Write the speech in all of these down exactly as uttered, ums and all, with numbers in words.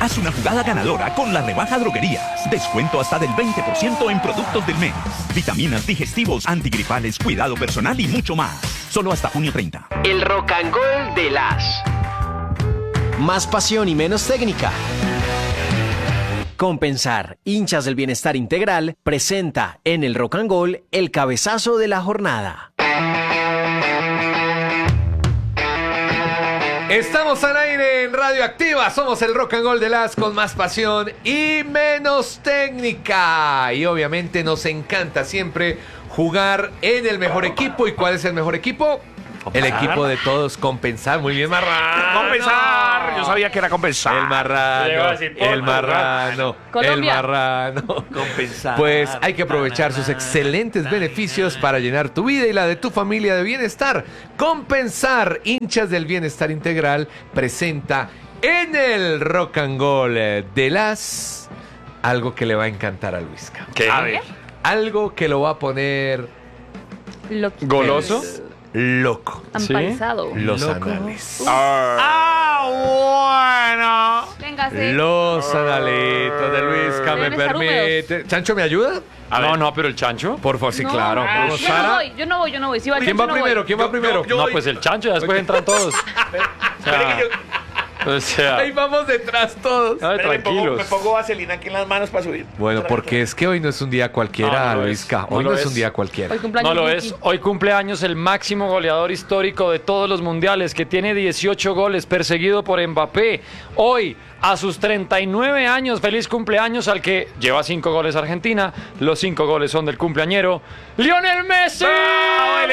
Haz una jugada ganadora con la rebaja Droguerías. Descuento hasta del veinte por ciento en productos del mes. Vitaminas, digestivos, antigripales, cuidado personal y mucho más. Solo hasta junio treinta. El Rock and Roll de las. Más pasión y menos técnica. Compensar, hinchas del bienestar integral, presenta en el Rock and Roll el cabezazo de la jornada. Estamos al aire en Radioactiva, somos el Rock and Roll de las con más pasión y menos técnica. Y obviamente nos encanta siempre jugar en el mejor equipo. ¿Y cuál es el mejor equipo? El equipo de todos, Compensar. Muy bien, Marrano. Compensar. Yo sabía que era compensar. El marrano, el marrano, el marrano. Compensar. Pues hay que aprovechar sus excelentes beneficios para llenar tu vida y la de tu familia de bienestar. Compensar, hinchas del bienestar integral, presenta en el Rock and Roll de las algo que le va a encantar a Luisca. ¿Qué? A ver, algo que lo va a poner Loquito. ¿Goloso? loco. Amparizado. Los Loco. anales. Ah, bueno. Véngase. Los analitos de Luisca, me Deben estar permite. ¿Chancho me ayuda? A no, ver. no, pero el chancho. Por favor, sí, No, claro. no, Vamos, yo Sara. no voy, yo no voy, yo no voy. Si va el ¿Quién chancho, va no primero? voy. ¿Quién va primero? No, pues el chancho, ya después entran todos. O sea, o sea, Ahí vamos detrás todos. ay, Me pongo, tranquilos. me pongo vaselina aquí en las manos para subir. Bueno, porque es que hoy no es un día cualquiera, No, no lo Luisca. es. No Hoy lo no es es. un día cualquiera. Hoy cumpleaños No lo Vicky. es. Hoy cumpleaños el máximo goleador histórico de todos los mundiales, que tiene dieciocho goles, perseguido por Mbappé. Hoy, a sus treinta y nueve años, feliz cumpleaños al que lleva cinco goles Argentina. Los cinco goles son del cumpleañero ¡Lionel Messi! ¡Bravo, el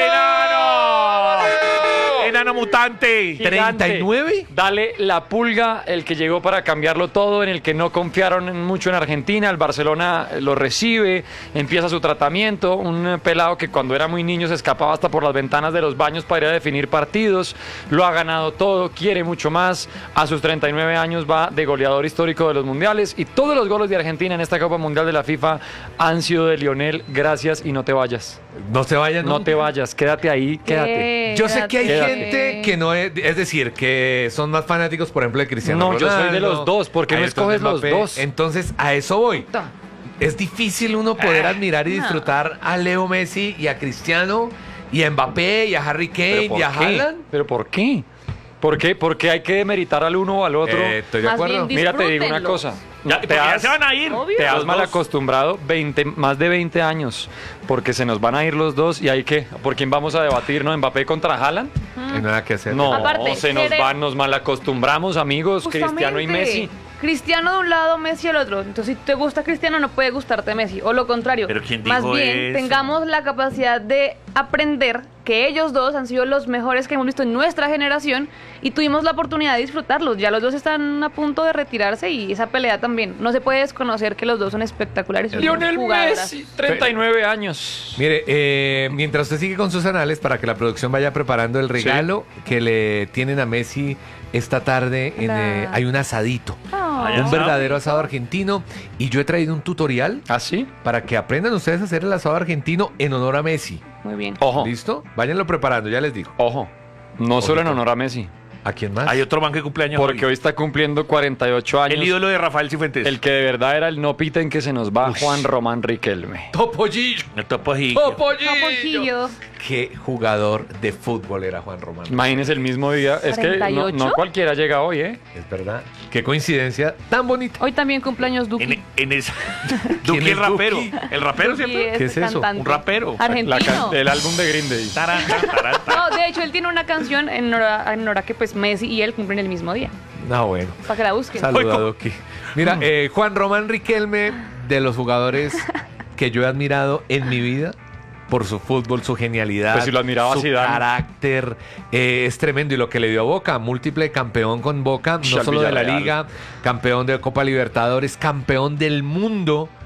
enano! ¡Enano mutante! Gigante. ¿treinta y nueve? Dale la pulga, el que llegó para cambiarlo todo, en el que no confiaron mucho en Argentina. El Barcelona lo recibe, empieza su tratamiento. Un pelado que cuando era muy niño se escapaba hasta por las ventanas de los baños para ir a definir partidos. Lo ha ganado todo, quiere mucho más. A sus treinta y nueve años va de goleador histórico de los mundiales. Y todos los goles de Argentina en esta Copa Mundial de la FIFA han sido de Lionel. Gracias y no te vayas. No se vayan. No te vayas, quédate ahí, quédate. Yo sé que hay Quédate. gente que no es, es decir, que son más fanáticos, por ejemplo, de Cristiano No, Ronaldo. yo soy de los dos, ¿por qué no hay otros de escoges los Mbappé. dos? Entonces, a eso voy. Es difícil uno poder admirar y no. disfrutar a Leo Messi y a Cristiano y a Mbappé y a Harry Kane ¿Pero y a por qué? Haaland. ¿Pero por qué? ¿Por qué? ¿Por qué hay que demeritar al uno o al otro? Eh, estoy de Más acuerdo. bien, Mira, te digo una disfrútenlo. cosa. Ya, te porque ya has, se van a ir. Obvio. te has Los mal dos. acostumbrado veinte, más de veinte años, porque se nos van a ir los dos y hay que, ¿por quién vamos a debatir? ¿No? ¿Mbappé contra Haaland? No hay nada que hacer. No, Aparte, se nos eres- van, nos mal acostumbramos, amigos, Cristiano y Justamente. Messi. Cristiano de un lado, Messi del otro. Entonces, si te gusta Cristiano, no puede gustarte Messi. O lo contrario. Pero ¿quién Más dijo bien, eso? tengamos la capacidad de aprender que ellos dos han sido los mejores que hemos visto en nuestra generación y tuvimos la oportunidad de disfrutarlos. Ya los dos están a punto de retirarse y esa pelea también. No se puede desconocer que los dos son espectaculares. Son Lionel jugadoras. Messi, treinta y nueve años. Mire, eh, mientras usted sigue con sus anales, para que la producción vaya preparando el regalo que le tienen a Messi esta tarde, en, La- eh, hay un asadito. Ah. Hay Un asado. verdadero asado argentino. Y yo he traído un tutorial ¿Ah, sí? para que aprendan ustedes a hacer el asado argentino en honor a Messi. Muy bien. Ojo, ¿Listo? Váyanlo preparando, ya les digo. ojo. No solo en Ojito. honor a Messi, ¿A quién más? Hay otro man que cumpleaños porque hoy está cumpliendo cuarenta y ocho años. El ídolo de Rafael Cifuentes. El que de verdad era el no piten que se nos va, Juan Román Riquelme. Topollillo. El Topollillo. Topollillo. Topollillo. Qué jugador de fútbol era Juan Román. Imagínese el mismo día. Es que no, ¿cuarenta y ocho? no cualquiera llega hoy, ¿eh? Es verdad. Qué coincidencia tan bonita. Hoy también cumpleaños Duki. En, en esa. ¿Quién Duki es el rapero. Duki? El rapero Duki siempre. ¿Qué es eso? cantante. Un rapero. La Argentino. can- el álbum de Green Day. Tarán, tarán, tarán, tarán. No, de hecho, él tiene una canción en honor a, en honor a que pues Messi y él cumplen el mismo día. No, bueno. Para que la busquen. Saluda, Doki. Mira, eh, Juan Román Riquelme, de los jugadores que yo he admirado en mi vida por su fútbol, su genialidad, Pues si lo admiraba su Zidane. carácter, eh, es tremendo. Y lo que le dio a Boca, múltiple campeón con Boca, no Al solo de la Villarreal. Liga, campeón de Copa Libertadores, campeón del mundo.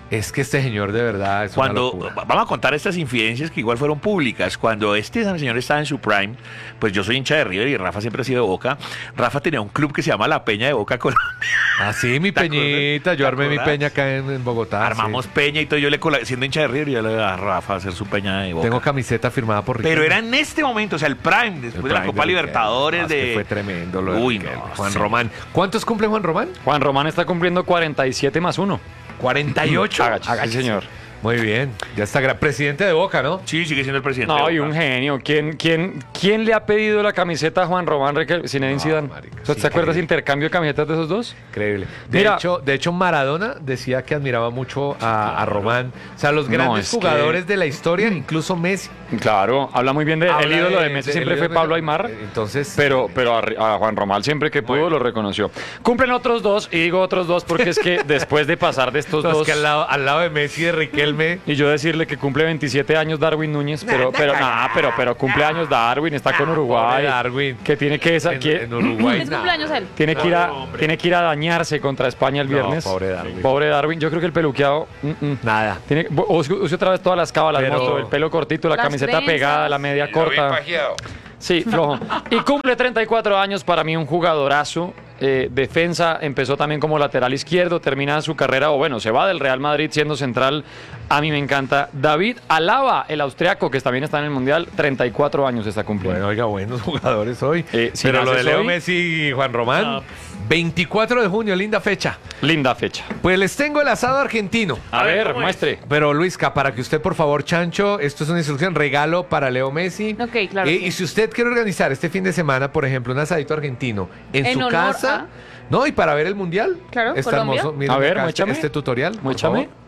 Es que este señor de verdad es Cuando, una locura. vamos a contar estas infidencias que igual fueron públicas. Cuando este señor estaba en su prime, pues yo soy hincha de River y Rafa siempre ha sido de Boca. Rafa tenía un club que se llama La Peña de Boca Colombia. Ah, sí, mi ¿Te acuerdas? peñita. Yo ¿Te armé mi acuerdas? peña acá en, en Bogotá. Armamos sí. peña y todo. Yo le cola- siendo hincha de River, yo le daba a Rafa a hacer su peña de Boca. Tengo camiseta firmada por Pero Riquelme. era en este momento, o sea, el prime, después El de la prime Copa de Libertadores Riquelme. No, es que de... fue tremendo lo de Uy, Riquelme. no, Juan sí. Román. ¿Cuántos cumple Juan Román? Juan Román está cumpliendo cuarenta y siete más uno. cuarenta y ocho. Hágase, sí, señor. Muy bien. Ya está. gra- Presidente de Boca, ¿no? Sí, sigue siendo el presidente. No, de y Boca. un genio. ¿Quién, quién, quién le ha pedido la camiseta a Juan Román Riquelme? Zinedine No, Zidane. marica, ¿Usted sí, se acuerda ese increíble. intercambio de camisetas de esos dos? Increíble. De, Mira. hecho, de hecho, Maradona decía que admiraba mucho a, a Román. O sea, los No, grandes es que- jugadores de la historia, incluso Messi. Claro, habla muy bien de él. El Habla ídolo de Messi de- siempre el fue ídolo de- Pablo Aimar. Entonces, Pero, pero a, a Juan Román siempre que pudo lo reconoció. Cumplen otros dos, y digo otros dos porque es que después de pasar de estos los dos que al lado, al lado de Messi y de Riquelme. y yo decirle que cumple veintisiete años Darwin Núñez, pero, pero nada, pero, pero cumple años Darwin, está con Uruguay, Pobre Darwin. que tiene que, esa- En, que- en Uruguay. Feliz cumpleaños a él. tiene que ir a, Pobre hombre. tiene que ir a dañarse contra España el No, viernes. pobre Darwin. Pobre Darwin. Yo creo que el peluqueado, mm, mm. Nada. Tiene, use, use otra vez todas las cábalas, Pero- monstruo, el pelo cortito, la Las camiseta trenzas. pegada, la media corta. Sí, flojo. Y cumple treinta y cuatro años, para mí un jugadorazo. Eh, defensa, empezó también como lateral izquierdo, termina su carrera, o bueno, se va del Real Madrid siendo central. A mí me encanta. David Alaba, el austriaco, que también está en el Mundial, treinta y cuatro años está cumpliendo. Bueno, oiga, buenos jugadores hoy. Eh, si Pero lo de naces Leo hoy- Messi y Juan Román, No. veinticuatro de junio, linda fecha. Linda fecha. Pues les tengo el asado argentino. A, A ver, ver, ¿cómo es? muestre. Pero Luisca, para que usted, por favor, Chancho, esto es una instrucción, regalo para Leo Messi. Ok, claro, Eh, sí. Y si usted quiere organizar este fin de semana, por ejemplo, un asadito argentino en, En su honor casa, a- no, y para ver el mundial. Claro, está Colombia. hermoso. Miren A ver, acá este, muéchame. este tutorial. por Muéchame. favor.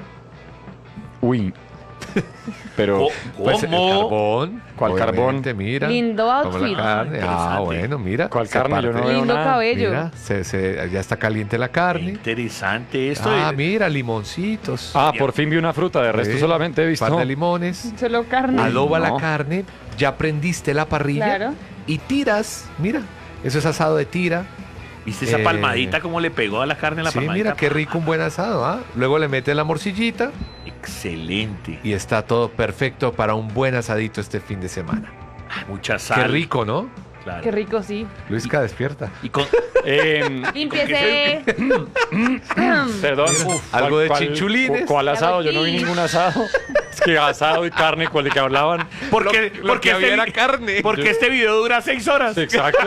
Uy. Pero. ¿Cómo? Pues el carbón. ¿Cuál obviamente, Mira. Lindo Como outfit. la carne. Ah, Interesante. bueno, mira. ¿Cuál se carne? Yo no parte. veo Lindo nada. cabello. Mira, se- se- ya está caliente la Qué carne. interesante esto. Ah, de- mira, limoncitos. Ah, por fin vi una fruta, de resto Sí, solamente he visto. Par de limones. Solo carne. Adoba no. la carne. Ya prendiste la parrilla. Claro. Y tiras. Mira, eso es asado de tira. ¿Viste esa eh, palmadita como le pegó a la carne la Sí, palmadita? mira, qué rico un buen asado. ¿Ah? Luego le metes la morcillita Excelente. y está todo perfecto para un buen asadito este fin de semana. Mucha sal. Qué rico, ¿no? Claro. Qué rico, sí. Luisca, despierta. Y con, Eh, Límpiese. perdón. algo de ¿Cuál- chinchulines. ¿Cuál asado? Yo no vi aquí. ningún asado. Es que asado y carne, ¿cuál de que hablaban? porque Lo- lo porque que había este, era carne. Porque este video dura seis horas. Exacto.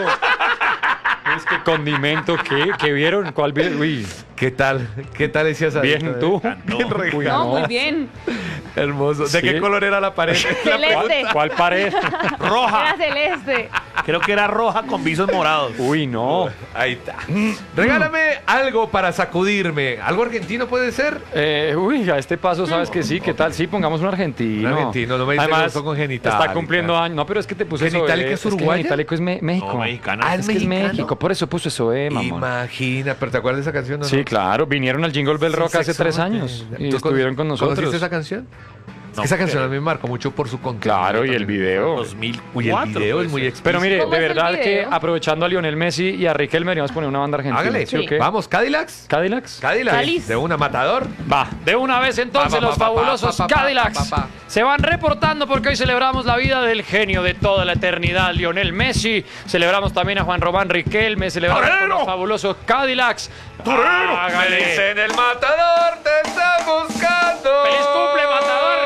Es que condimento, ¿qué? ¿Qué vieron? ¿Cuál vieron? Uy, ¿Qué tal? ¿Qué tal ese asadito? bien, tú. Bien regalo. Uy, No, muy bien. Hermoso. ¿De Sí. qué color era la pared? Celeste. ¿Cuál pared? Era Roja. celeste. Creo que era roja con visos morados. Uy, no. Ahí está. Regálame algo para sacudirme. ¿Algo argentino puede ser? Eh, uy, a este paso, ¿sabes que sí? ¿Qué tal? Sí, pongamos un argentino. Un argentino, no me dice que Además, gustó con Genitalica. está cumpliendo años. No, pero es que te puse eso. ¿Genitalica eh, es uruguaya? que Genitalica es me- México. No, mexicano. Ah, Es que es mexicano. México, por eso puso eso, eh, mamón. Imagina, pero ¿te acuerdas de esa canción? o no? Sí, claro, vinieron al Jingle Bell Rock Sin hace sexo, tres ¿no? años y ¿Tú estuvieron con nosotros. ¿Conociste esa canción? Es No, que esa canción pero- a mí me marcó mucho por su contenido. Claro, y el video. dos mil cuatro. Uy, el video puede es muy ser. explícito. Pero mire, ¿Cómo de es el verdad que video? aprovechando a Lionel Messi y a Riquelme, deberíamos poner una banda argentina. Hágale. ¿Sí o qué? Vamos, Cadillacs. ¿Cadillacs? Cadillacs. Cáliz. De una matador. Va, de una vez entonces Pa, pa, los pa, pa, fabulosos pa, pa, pa, Cadillacs pa, pa, pa. se van reportando porque hoy celebramos la vida del genio de toda la eternidad, Lionel Messi. Celebramos también a Juan Román Riquelme, celebramos con ¡Torero! los fabulosos Cadillacs. ¡Torero! Hágale. el matador te está buscando. ¡Feliz cumple, matador!